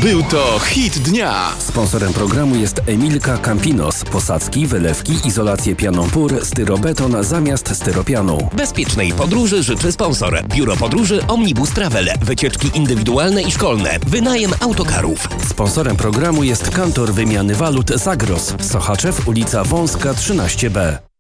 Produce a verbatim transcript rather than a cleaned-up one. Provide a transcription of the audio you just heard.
Był to hit dnia. Sponsorem programu jest Emilka Campinos. Posadzki, wylewki, izolację pianą pór, styrobeton zamiast styropianu. Bezpiecznej podróży życzy sponsor. Biuro Podróży Omnibus Travel. Wycieczki indywidualne i szkolne. Wynajem autokarów. Sponsorem programu jest Kantor Wymiany Walut Zagros. Sochaczew, ulica Wąska trzynaście B.